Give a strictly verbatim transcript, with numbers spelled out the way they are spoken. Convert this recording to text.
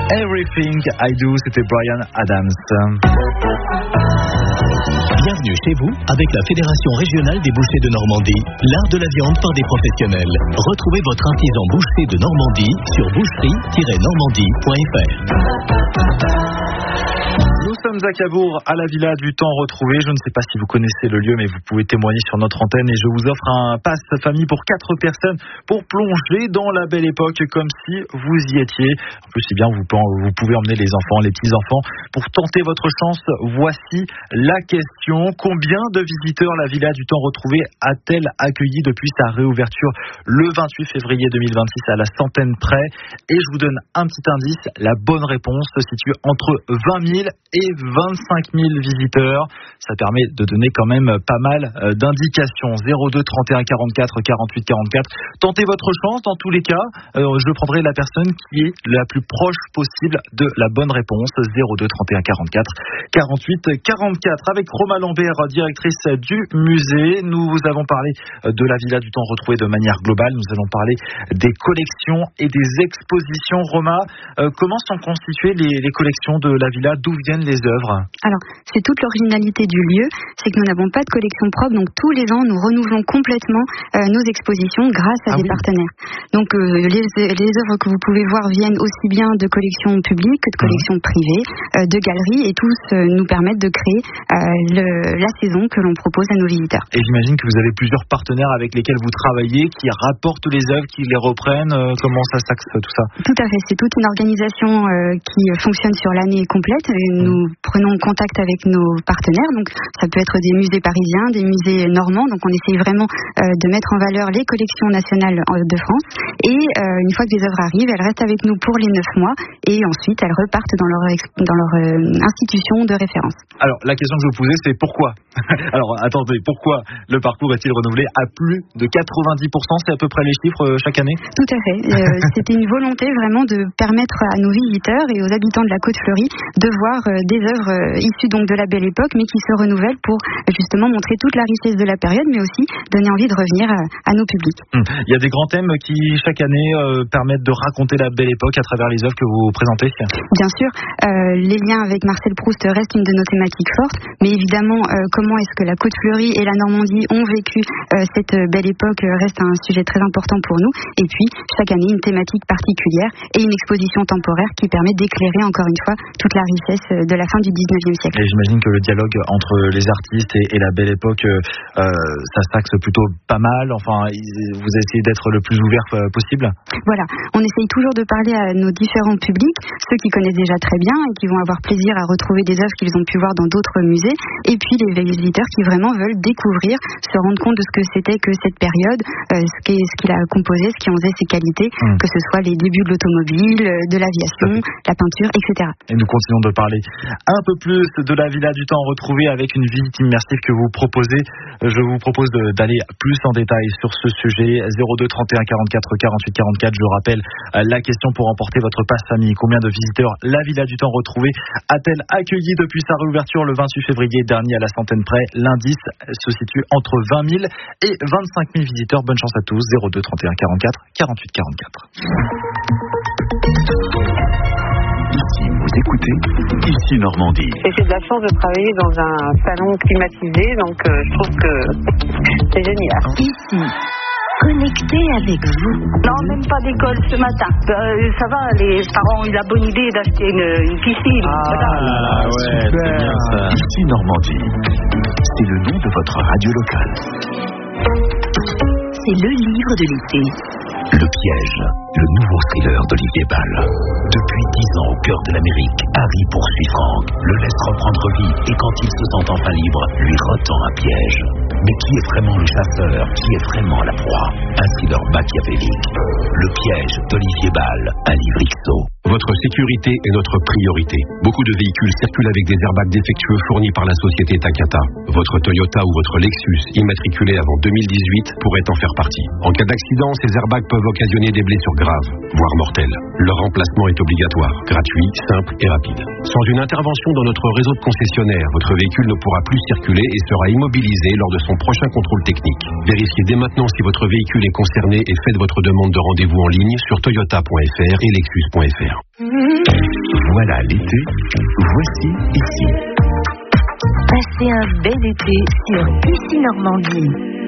Everything I Do, c'était Bryan Adams. Bienvenue chez vous avec la Fédération régionale des bouchers de Normandie, l'art de la viande par des professionnels. Retrouvez votre artisan boucher de Normandie sur boucherie tiret normandie point f r. Nous sommes à Cabourg, à la Villa du Temps Retrouvé. Je ne sais pas si vous connaissez le lieu, mais vous pouvez témoigner sur notre antenne et je vous offre un pass famille pour quatre personnes pour plonger dans la belle époque comme si vous y étiez. En plus, si bien vous pouvez emmener les enfants, les petits-enfants pour tenter votre chance. Voici la question. Combien de visiteurs la Villa du Temps Retrouvé a-t-elle accueilli depuis sa réouverture le vingt-huit février deux mille vingt-six à la centaine près? Et je vous donne un petit indice. La bonne réponse se situe entre vingt mille et vingt-cinq mille visiteurs. Ça permet de donner quand même pas mal d'indications. zéro deux trente et un quarante-quatre quarante-huit quarante-quatre. Tentez votre chance dans tous les cas. Euh, je prendrai la personne qui est la plus proche possible de la bonne réponse. zéro deux trente et un quarante-quatre quarante-huit quarante-quatre. Avec Roma Lambert, directrice du musée. Nous vous avons parlé de la Villa du Temps Retrouvé de manière globale. Nous allons parler des collections et des expositions. Roma, euh, comment sont constituées les, les collections de la Villa? D'où viennent les œuvres? Alors, c'est toute l'originalité du lieu, c'est que nous n'avons pas de collection propre, donc tous les ans, nous renouvelons complètement euh, nos expositions grâce à ah des oui. partenaires. Donc, euh, les, les œuvres que vous pouvez voir viennent aussi bien de collections publiques que de collections mmh. privées, euh, de galeries, et tous euh, nous permettent de créer euh, le, la saison que l'on propose à nos visiteurs. Et j'imagine que vous avez plusieurs partenaires avec lesquels vous travaillez, qui rapportent les œuvres, qui les reprennent. Euh, comment ça s'axe tout ça? Tout à fait, c'est toute une organisation euh, qui fonctionne sur l'année complète. Et nous mmh. prenons contact avec nos partenaires, donc ça peut être des musées parisiens, des musées normands, donc on essaye vraiment euh, de mettre en valeur les collections nationales de France, et euh, une fois que les œuvres arrivent, elles restent avec nous pour les neuf mois, et ensuite elles repartent dans leur, dans leur euh, institution de référence. Alors la question que je vous posais, c'est pourquoi? Alors attendez, pourquoi le parcours est-il renouvelé à plus de quatre-vingt-dix pour cent? C'est à peu près les chiffres euh, chaque année? Tout à fait, euh, c'était une volonté vraiment de permettre à nos visiteurs et aux habitants de la Côte-Fleurie de voir euh, des œuvres euh, issues donc de la belle époque, mais qui se renouvellent pour euh, justement montrer toute la richesse de la période, mais aussi donner envie de revenir euh, à nos publics. Hum. Il y a des grands thèmes qui chaque année euh, permettent de raconter la belle époque à travers les œuvres que vous présentez? Bien sûr, euh, les liens avec Marcel Proust restent une de nos thématiques fortes, mais évidemment euh, comment est-ce que la Côte-Fleurie et la Normandie ont vécu euh, cette belle époque euh, reste un sujet très important pour nous, et puis chaque année une thématique particulière et une exposition temporaire qui permet d'éclairer encore une fois toute la richesse de la fin du dix-neuvième siècle. Et j'imagine que le dialogue entre les artistes et, et la belle époque, euh, ça s'axe plutôt pas mal. Enfin, vous essayez d'être le plus ouvert possible? Voilà, on essaye toujours de parler à nos différents publics, ceux qui connaissent déjà très bien et qui vont avoir plaisir à retrouver des œuvres qu'ils ont pu voir dans d'autres musées, et puis les visiteurs qui vraiment veulent découvrir, se rendre compte de ce que c'était que cette période, euh, ce qu'il ce qu'il a composé, ce qui en faisait ses qualités, mmh. que ce soit les débuts de l'automobile, de l'aviation, la peinture, et cetera. Et nous continuons de parler un peu plus de la Villa du Temps Retrouvé avec une visite immersive que vous proposez. Je vous propose d'aller plus en détail sur ce sujet. zéro deux trente et un quarante-quatre quarante-huit quarante-quatre. Je rappelle la question pour remporter votre passe famille. Combien de visiteurs la Villa du Temps Retrouvé a-t-elle accueilli depuis sa réouverture le vingt-huit février dernier à la centaine près? L'indice se situe entre vingt mille et vingt-cinq mille visiteurs. Bonne chance à tous. zéro deux trente et un quarante-quatre quarante-huit quarante-quatre. Ici, vous écoutez Ici Normandie. J'ai de la chance de travailler dans un salon climatisé, donc euh, je trouve que c'est génial. Ici, connecté avec vous. Non, même pas d'école ce matin. Euh, ça va, les parents ont eu la bonne idée d'acheter une, une piscine. Ah, voilà. Ouais, super. C'est bien ça. Ici Normandie, c'est le nom de votre radio locale. C'est le livre de l'été. Le piège, le nouveau thriller d'Olivier Bal. Depuis dix ans au cœur de l'Amérique, Harry poursuit Frank, le laisse reprendre vie et quand il se sent enfin libre, lui retend un piège. Mais qui est vraiment le chasseur? Qui est vraiment la proie? Un thriller machiavélique. Le piège d'Olivier Bal, un livre X O. Votre sécurité est notre priorité. Beaucoup de véhicules circulent avec des airbags défectueux fournis par la société Takata. Votre Toyota ou votre Lexus, immatriculé avant deux mille dix-huit, pourrait en faire partie. En cas d'accident, ces airbags peuvent occasionner des blessures graves, voire mortelles. Leur remplacement est obligatoire, gratuit, simple et rapide. Sans une intervention dans notre réseau de concessionnaires, votre véhicule ne pourra plus circuler et sera immobilisé lors de son prochain contrôle technique. Vérifiez dès maintenant si votre véhicule est concerné et faites votre demande de rendez-vous en ligne sur toyota point f r et lexus point f r. Voilà l'été, voici ici. Passez un bel été sur Ici Normandie.